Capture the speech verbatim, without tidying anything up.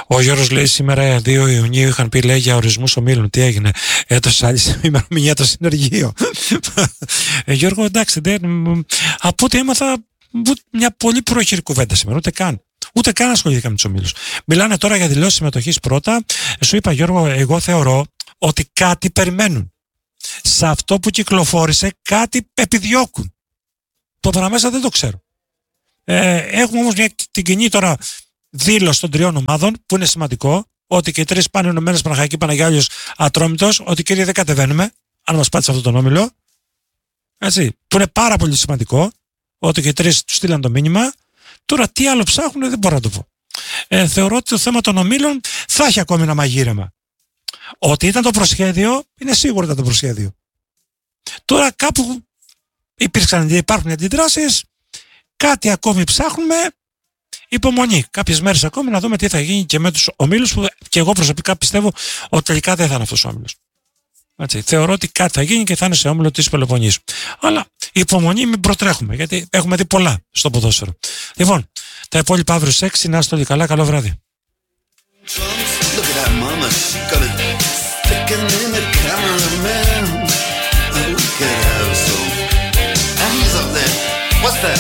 Ο Γιώργος λέει σήμερα δύο Ιουνίου είχαν πει λέει για ορισμούς ομίλων. Τι έγινε? Έτωσε άλλη ημερομηνία το συνεργείο. ε, Γιώργο, εντάξει, δεν, από ό,τι έμαθα μια πολύ πρόχειρη κουβέντα σήμερα. Ούτε καν. Ούτε καν ασχολήθηκα με τους ομίλους. Μιλάνε τώρα για δηλώσεις συμμετοχής πρώτα. Σου είπα, Γιώργο, εγώ θεωρώ ότι κάτι περιμένουν. Σε αυτό που κυκλοφόρησε κάτι επιδιώκουν. Το παραμέσα δεν το ξέρω. Ε, έχουμε όμως μια, την κοινή τώρα δήλωση των τριών ομάδων που είναι σημαντικό, ότι και οι τρεις πάνε ενωμένες Παναχαϊκή, Παναγιάλιος, Ατρόμητος, ότι κύριε δεν κατεβαίνουμε, αν μας πάτε σε αυτόν τον όμιλο. Έτσι, που είναι πάρα πολύ σημαντικό, ότι και οι τρεις τους στείλαν το μήνυμα. Τώρα τι άλλο ψάχνουν δεν μπορώ να το πω. Ε, θεωρώ ότι το θέμα των ομίλων θα έχει ακόμη ένα μαγείρεμα. Ότι ήταν το προσχέδιο, είναι σίγουρο ήταν το προσχέδιο. Τώρα κάπου υπήρξαν, υπάρχουν αντιδράσεις, κάτι ακόμη ψάχνουμε, υπομονή. Κάποιες μέρες ακόμη να δούμε τι θα γίνει και με τους ομίλους που και εγώ προσωπικά πιστεύω ότι τελικά δεν θα είναι αυτός ο όμιλος. Έτσι, θεωρώ ότι κάτι θα γίνει και θα είναι σε όμιλο της Πελοποννήσου. Αλλά υπομονή, μην προτρέχουμε, γιατί έχουμε δει πολλά στο ποδόσφαιρο. Λοιπόν, τα υπόλοιπα αύριο στις έξι, να είστε όλοι καλά, καλό βράδυ.